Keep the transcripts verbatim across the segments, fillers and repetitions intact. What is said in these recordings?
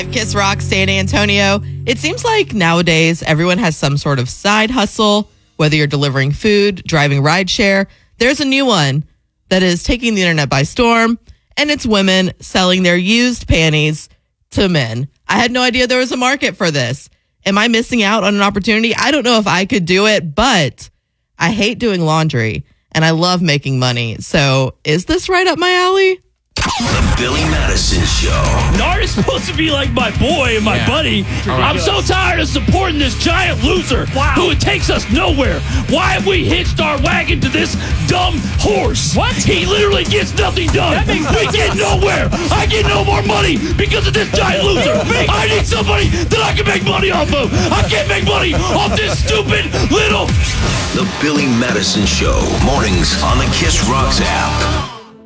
Kiss Rock, San Antonio. It seems like nowadays everyone has some sort of side hustle, whether you're delivering food, driving rideshare. There's a new one that is taking the internet by storm, and it's women selling their used panties to men. I had no idea there was a market for this. Am I missing out on an opportunity? I don't know if I could do it, but I hate doing laundry, and I love making money. So is this right up my alley? The Billy Madison Show. Nard is supposed to be like my boy and my yeah. buddy. I'm so tired of supporting this giant loser wow. who takes us nowhere. Why have we hitched our wagon to this dumb horse? What? He literally gets nothing done. We get nowhere. I get no more money because of this giant loser. I need somebody that I can make money off of. I can't make money off this stupid little... The Billy Madison Show. Mornings on the Kiss Rocks app.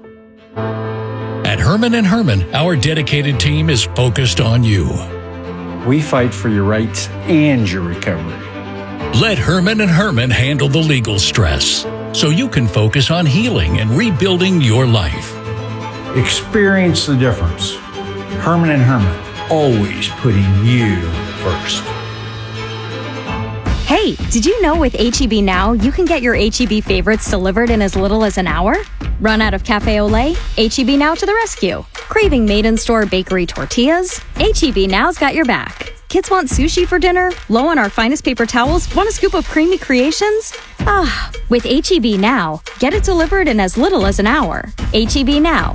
At Herman and Herman, our dedicated team is focused on you. We fight for your rights and your recovery. Let Herman and Herman handle the legal stress so you can focus on healing and rebuilding your life. Experience the difference. Herman and Herman, always putting you first. Hey, did you know with H E B Now, you can get your H E B favorites delivered in as little as an hour? Run out of Cafe Olay? H E B Now to the rescue. Craving made-in-store bakery tortillas? H E B Now's got your back. Kids want sushi for dinner? Low on our finest paper towels? Want a scoop of creamy creations? Ah, with H E B Now, get it delivered in as little as an hour. H E B Now.